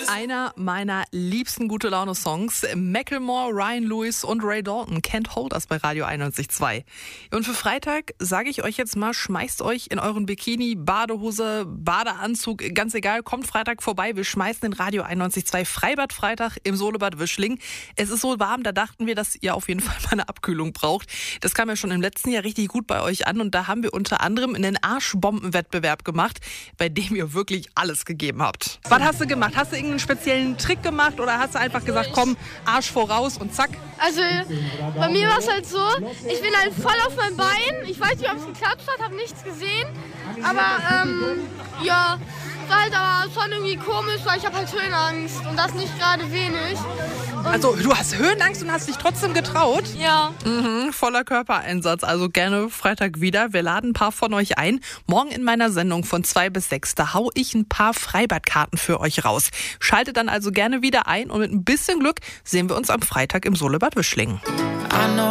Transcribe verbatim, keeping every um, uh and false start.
Einer meiner liebsten Gute-Laune-Songs. Macklemore, Ryan Lewis und Ray Dalton, Can't Hold Us bei Radio einundneunzig Komma zwei. Und für Freitag sage ich euch jetzt mal, schmeißt euch in euren Bikini, Badehose, Badeanzug, ganz egal, kommt Freitag vorbei. Wir schmeißen den Radio einundneunzig Komma zwei Freibad-Freitag im Solebad Wischling. Es ist so warm, da dachten wir, dass ihr auf jeden Fall mal eine Abkühlung braucht. Das kam ja schon im letzten Jahr richtig gut bei euch an und da haben wir unter anderem einen Arschbombenwettbewerb gemacht, bei dem ihr wirklich alles gegeben habt. Was hast du gemacht? Hast du irgendeinen speziellen Trick gemacht oder hast du einfach gesagt, komm, Arsch voraus und zack? Also bei mir war es halt so, ich bin halt voll auf mein Bein. Ich weiß nicht, ob es geklappt hat, habe nichts gesehen. Aber ähm, ja, war halt aber schon irgendwie komisch, weil ich habe halt Höhenangst und das nicht gerade wenig. Und Also du hast Höhenangst und hast dich trotzdem getraut? ja. Mhm, voller Körpereinsatz, also gerne Freitag wieder. Wir laden ein paar von euch ein. Morgen in meiner Sendung von zwei bis sechs, da hau ich ein paar Freibadkarten für euch raus. Schaltet dann also gerne wieder ein und mit ein bisschen Glück sehen wir uns am Freitag im Solebad Wischling.